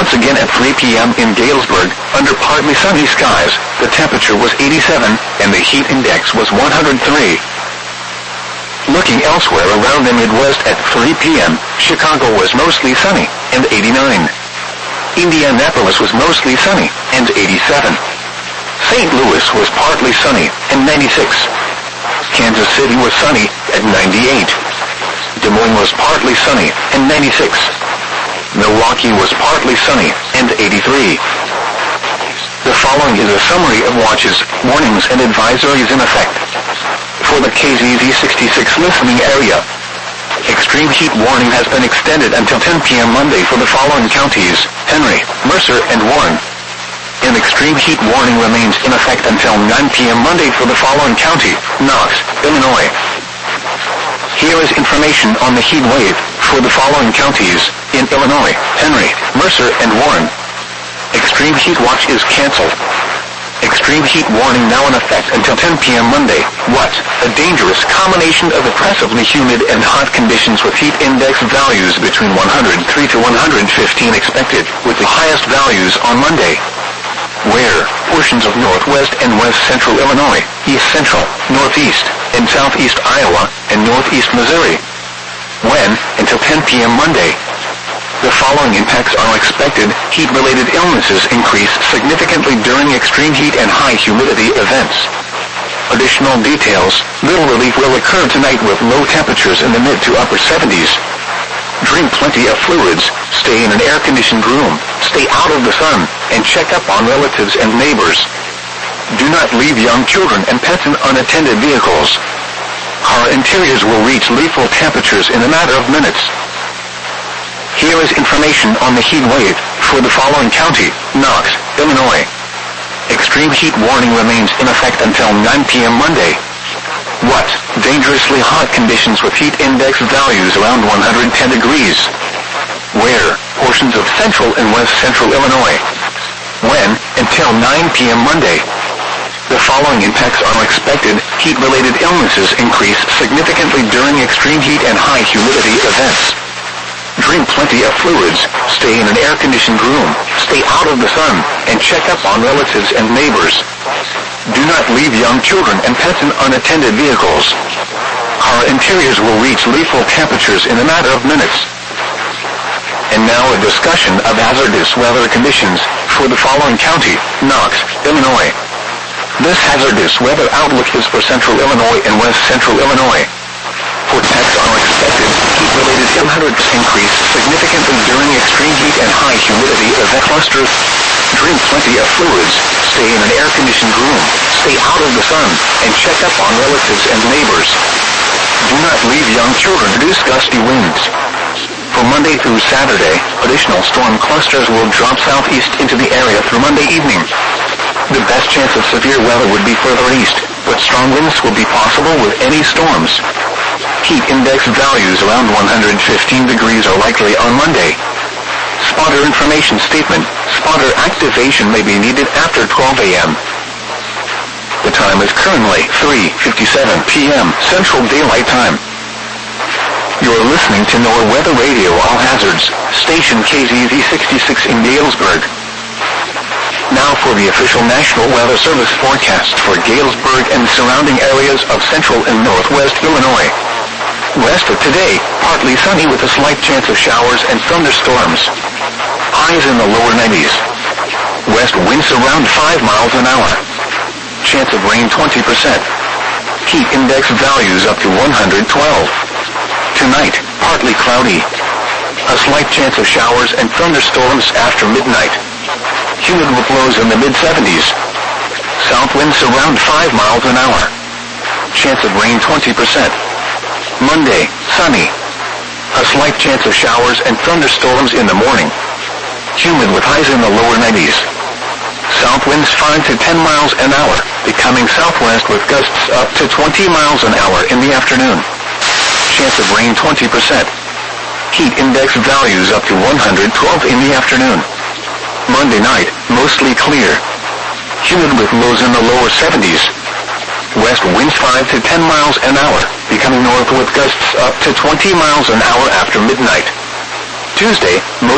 Once again at 3 p.m. in Galesburg, under partly sunny skies, the temperature was 87, and the heat index was 103. Looking elsewhere around the Midwest at 3 p.m., Chicago was mostly sunny, and 89. Indianapolis was mostly sunny, and 87. St. Louis was partly sunny, and 96. Kansas City was sunny, at 98. Des Moines was partly sunny, and 96. Milwaukee was partly sunny, and 83. The following is a summary of watches, warnings, and advisories in effect. For the KZZ66 listening area, extreme heat warning has been extended until 10 p.m. Monday for the following counties: Henry, Mercer, and Warren. An extreme heat warning remains in effect until 9 p.m. Monday for the following county: Knox, Illinois. Here is information on the heat wave for the following counties in Illinois: Henry, Mercer, and Warren. Extreme heat watch is canceled. Extreme heat warning now in effect until 10 p.m. Monday. What? A dangerous combination of oppressively humid and hot conditions with heat index values between 103 to 115 expected, with the highest values on Monday. Where? Portions of northwest and west central Illinois, east central, northeast, and southeast Iowa, and northeast Missouri. When? Until 10 p.m. Monday. The following impacts are expected. Heat-related illnesses increase significantly during extreme heat and high humidity events. Additional details: little relief will occur tonight with low temperatures in the mid to upper 70s. Drink plenty of fluids, stay in an air-conditioned room, stay out of the sun, and check up on relatives and neighbors. Do not leave young children and pets in unattended vehicles. Car interiors will reach lethal temperatures in a matter of minutes. Here is information on the heat wave for the following county: Knox, Illinois. Extreme heat warning remains in effect until 9 p.m. Monday. What? Dangerously hot conditions with heat index values around 110 degrees. Where? Portions of central and west central Illinois. When? Until 9 p.m. Monday. The following impacts are expected. Heat-related illnesses increase significantly during extreme heat and high humidity events. Drink plenty of fluids, stay in an air-conditioned room, stay out of the sun, and check up on relatives and neighbors. Do not leave young children and pets in unattended vehicles. Car interiors will reach lethal temperatures in a matter of minutes. And now a discussion of hazardous weather conditions for the following county: Knox, Illinois. This hazardous weather outlook is for central Illinois and west central Illinois. Vortex are expected. Heat-related illnesses increase significantly during extreme heat and high humidity event clusters. Drink plenty of fluids, stay in an air-conditioned room, stay out of the sun, and check up on relatives and neighbors. Do not leave young children. Reduce gusty winds. For Monday through Saturday, additional storm clusters will drop southeast into the area through Monday evening. The best chance of severe weather would be further east, but strong winds will be possible with any storms. Heat index values around 115 degrees are likely on Monday. Spotter information statement: spotter activation may be needed after 12 a.m. The time is currently 3:57 p.m. Central Daylight Time. You're listening to NOAA Weather Radio All Hazards, station KZZ66 in Galesburg. Now for the official National Weather Service forecast for Galesburg and surrounding areas of central and northwest Illinois. West of today, partly sunny with a slight chance of showers and thunderstorms. Highs in the lower 90s. West winds around 5 miles an hour. Chance of rain 20%. Heat index values up to 112. Tonight, partly cloudy. A slight chance of showers and thunderstorms after midnight. Humid with lows in the mid-70s. South winds around 5 miles an hour. Chance of rain 20%. Monday, sunny. A slight chance of showers and thunderstorms in the morning. Humid with highs in the lower 90s. South winds 5 to 10 miles an hour, becoming southwest with gusts up to 20 miles an hour in the afternoon. Chance of rain 20%. Heat index values up to 112 in the afternoon. Monday night, mostly clear. Humid with lows in the lower 70s. West winds 5 to 10 miles an hour, becoming north with gusts up to 20 miles an hour after midnight. Tuesday,